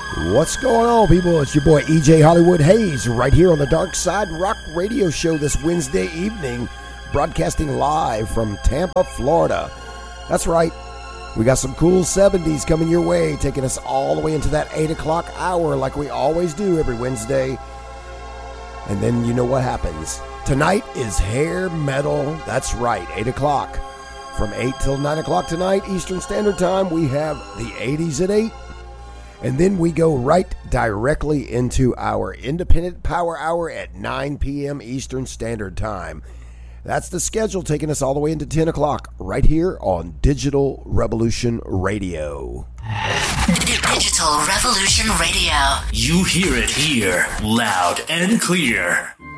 What's going on, people? It's your boy EJ Hollywood Hayes right here on the Dark Side Rock Radio Show this Wednesday evening, broadcasting live from Tampa, Florida. That's right. We got some cool 70s coming your way, taking us all the way into that 8 o'clock hour like we always do every Wednesday. And then you know what happens. Tonight is hair metal. That's right, 8 o'clock. From 8 till 9 o'clock tonight, Eastern Standard Time, we have the 80s at 8. And then we go right directly into our Independent Power Hour at 9 p.m. Eastern Standard Time. That's the schedule taking us all the way into 10 o'clock right here on Digital Revolution Radio. Digital Revolution Radio. You hear it here, loud and clear.